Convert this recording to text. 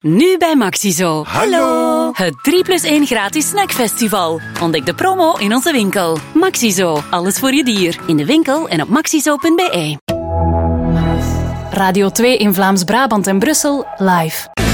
Nu bij Maxizo. Hallo! Het 3+1 gratis snackfestival. Ontdek de promo in onze winkel. Maxizo, alles voor je dier. In de winkel en op maxizo.be. Radio 2 in Vlaams-Brabant en Brussel, live.